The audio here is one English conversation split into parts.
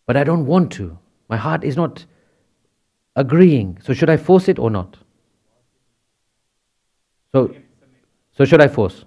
but I don't want to. My heart is not agreeing. So should I force it or not? So should I force?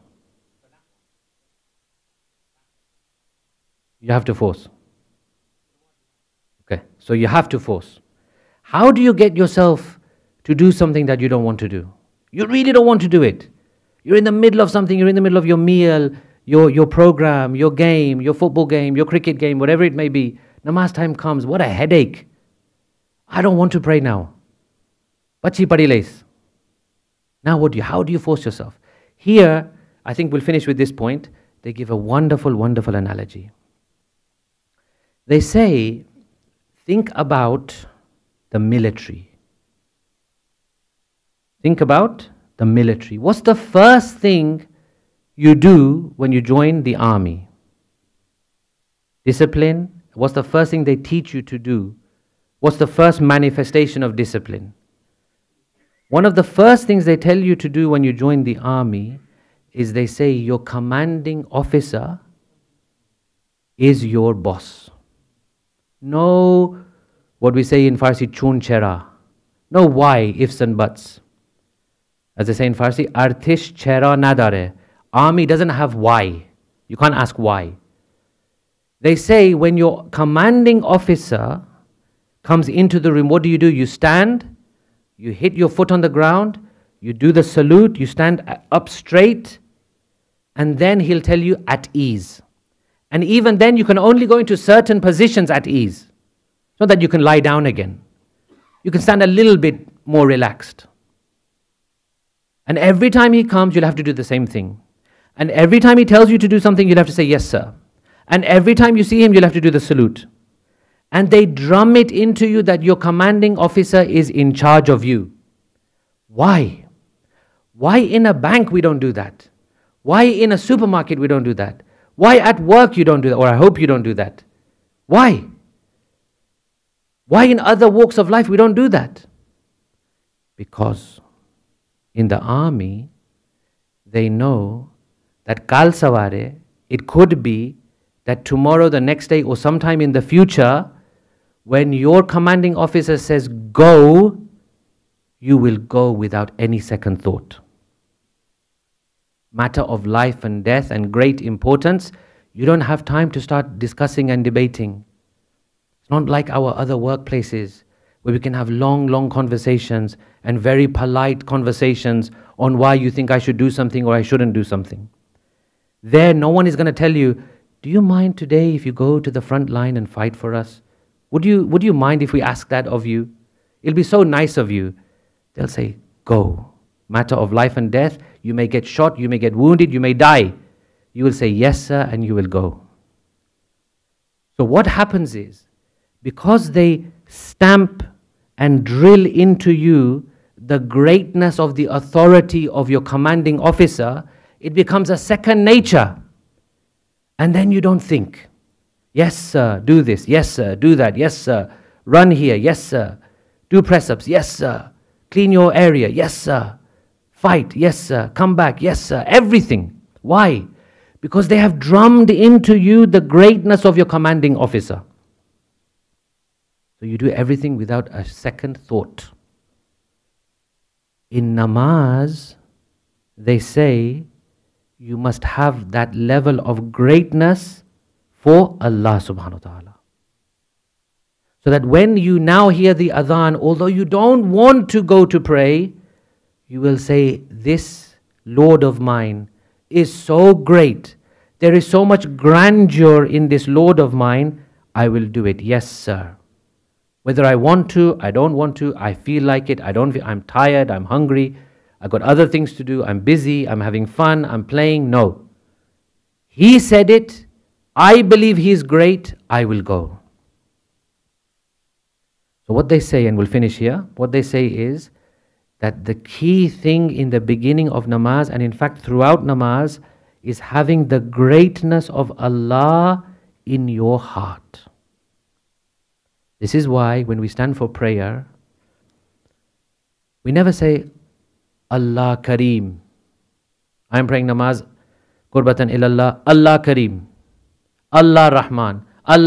You have to force. Okay, so you have to force. How do you get yourself to do something that you don't want to do? You really don't want to do it. You're in the middle of something, you're in the middle of your meal, your program, your game, your football game, your cricket game, whatever it may be. Namaz time comes, what a headache. I don't want to pray now. Pachi padi lays. Now how do you force yourself? Here, I think we'll finish with this point. They give a wonderful, wonderful analogy. They say, think about the military. Think about the military. What's the first thing you do when you join the army? Discipline. What's the first thing they teach you to do? What's the first manifestation of discipline? One of the first things they tell you to do when you join the army is they say your commanding officer is your boss. No, what we say in Farsi, chun chera. No why, ifs and buts. As they say in Farsi, artish chera nadare. Army doesn't have why. You can't ask why. They say when your commanding officer comes into the room, what do? You stand, you hit your foot on the ground, you do the salute, you stand up straight, and then he'll tell you at ease. And even then you can only go into certain positions at ease. Not that you can lie down again. You can stand a little bit more relaxed. And every time he comes, you'll have to do the same thing. And every time he tells you to do something, you'll have to say, yes, sir. And every time you see him, you'll have to do the salute. And they drum it into you that your commanding officer is in charge of you. Why? Why in a bank we don't do that? Why in a supermarket we don't do that? Why at work you don't do that? Or I hope you don't do that. Why? Why in other walks of life we don't do that? Because in the army, they know that kal savare, it could be that tomorrow, the next day, or sometime in the future, when your commanding officer says go, you will go without any second thought. Matter of life and death and great importance, you don't have time to start discussing and debating. It's not like our other workplaces where we can have long, long conversations and very polite conversations on why you think I should do something or I shouldn't do something. There, no one is going to tell you, do you mind today if you go to the front line and fight for us? Would you mind if we ask that of you? It'll be so nice of you. They'll say, go. Matter of life and death, you may get shot, you may get wounded, you may die. You will say, yes, sir, and you will go. So what happens is, because they stamp and drill into you the greatness of the authority of your commanding officer, it becomes a second nature. And then you don't think, yes, sir, do this. Yes, sir, do that. Yes, sir, run here. Yes, sir, do press-ups. Yes, sir, clean your area. Yes, sir, fight. Yes, sir, come back. Yes, sir, everything. Why? Because they have drummed into you the greatness of your commanding officer. So you do everything without a second thought. In namaz, they say, you must have that level of greatness for Allah subhanahu wa ta'ala. So that when you now hear the adhan, although you don't want to go to pray, you will say, this Lord of mine is so great. There is so much grandeur in this Lord of mine, I will do it. Yes, sir. Whether I want to, I don't want to, I feel like it, I'm tired, I'm hungry, I've got other things to do, I'm busy, I'm having fun, I'm playing. No. He said it, I believe he is great, I will go. So what they say, and we'll finish here, what they say is that the key thing in the beginning of namaz, and in fact throughout namaz, is having the greatness of Allah in your heart. This is why when we stand for prayer, we never say, Allah Kareem. I am praying namaz, Qurbatan ilallah, Allah Kareem, Allah Rahman.